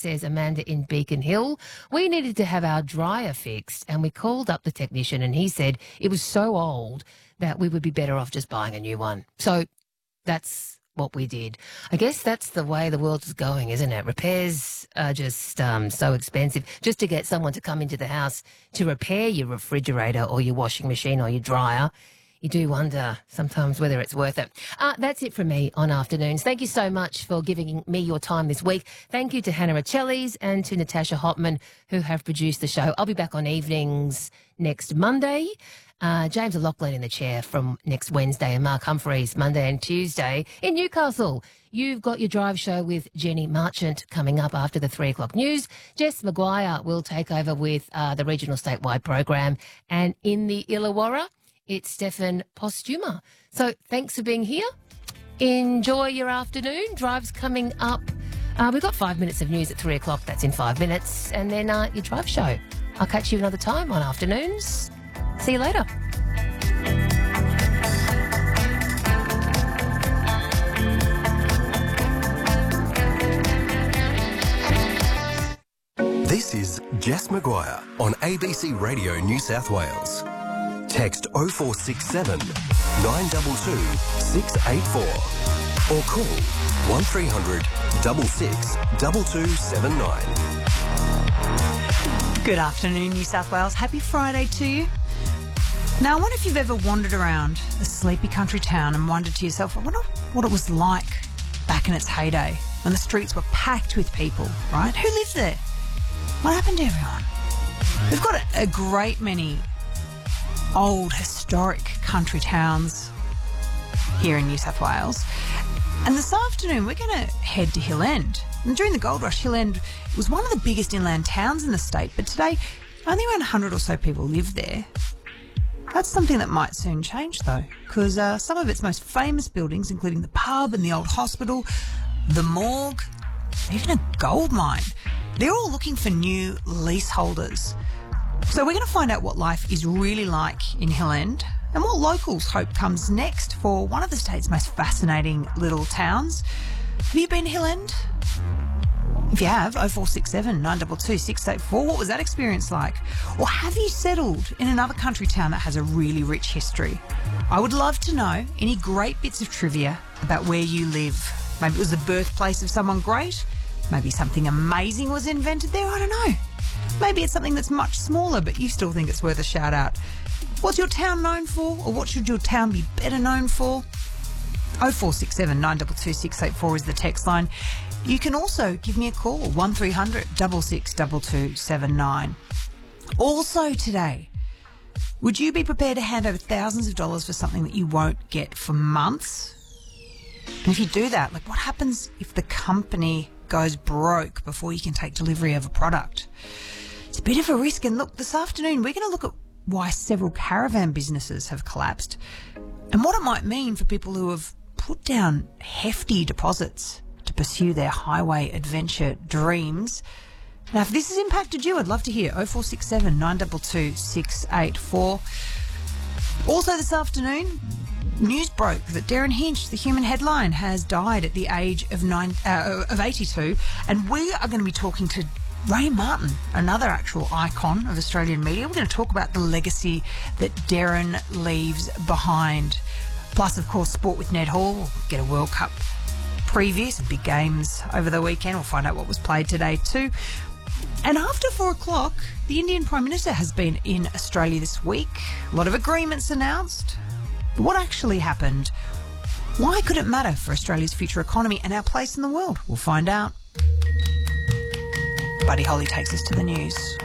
says Amanda in Beacon Hill. We needed to have our dryer fixed and we called up the technician and he said it was so old that we would be better off just buying a new one. So that's what we did. I guess that's the way the world is going, isn't it? Repairs are just so expensive. Just to get someone to come into the house to repair your refrigerator or your washing machine or your dryer, you do wonder sometimes whether it's worth it. That's it from me on Afternoons. Thank you so much for giving me your time this week. Thank you to Hannah Achilles and to Natasha Hopman who have produced the show. I'll be back on evenings next Monday. James O'Loughlin in the chair from next Wednesday and Mark Humphreys Monday and Tuesday in Newcastle. You've got your drive show with Jenny Marchant coming up after the 3 o'clock news. Jess Maguire will take over with the regional statewide program. And in the Illawarra, it's Stefan Postuma. So thanks for being here. Enjoy your afternoon. Drive's coming up. We've got 5 minutes of news at 3 o'clock. That's in 5 minutes. And then your drive show. I'll catch you another time on Afternoons. See you later. This is Jess Maguire on ABC Radio New South Wales. Text 0467 922 684 or call 1300 66 2279. Good afternoon, New South Wales. Happy Friday to you. Now, I wonder if you've ever wandered around a sleepy country town and wondered to yourself, I wonder what it was like back in its heyday when the streets were packed with people, right? Who lived there? What happened to everyone? We've got a great many old, historic country towns here in New South Wales. And this afternoon, we're going to head to Hill End. And during the Gold Rush, Hill End was one of the biggest inland towns in the state, but today only around 100 or so people live there. That's something that might soon change, though, because some of its most famous buildings, including the pub and the old hospital, the morgue, even a gold mine, they're all looking for new leaseholders. So we're going to find out what life is really like in Hill End and what locals hope comes next for one of the state's most fascinating little towns. Have you been to Hill End? If you have, 0467 922 684, what was that experience like? Or have you settled in another country town that has a really rich history? I would love to know any great bits of trivia about where you live. Maybe it was the birthplace of someone great. Maybe something amazing was invented there. I don't know. Maybe it's something that's much smaller, but you still think it's worth a shout out. What's your town known for? Or what should your town be better known for? 0467 922 684 is the text line. You can also give me a call, 1300 66 2279. Also today, would you be prepared to hand over thousands of dollars for something that you won't get for months? And if you do that, like what happens if the company goes broke before you can take delivery of a product? It's a bit of a risk. And look, this afternoon we're going to look at why several caravan businesses have collapsed and what it might mean for people who have put down hefty deposits to pursue their highway adventure dreams. Now, if this has impacted you, I'd love to hear. 0467 922 684. Also this afternoon, news broke that Darren Hinch, the human headline, has died at the age of 82, and we are going to be talking to Ray Martin, another actual icon of Australian media. We're going to talk about the legacy that Darren leaves behind. Plus, of course, sport with Ned Hall. We'll get a World Cup preview, some big games over the weekend. We'll find out what was played today too. And after 4 o'clock, the Indian Prime Minister has been in Australia this week. A lot of agreements announced. But what actually happened? Why could it matter for Australia's future economy and our place in the world? We'll find out. Buddy Holly takes us to the news.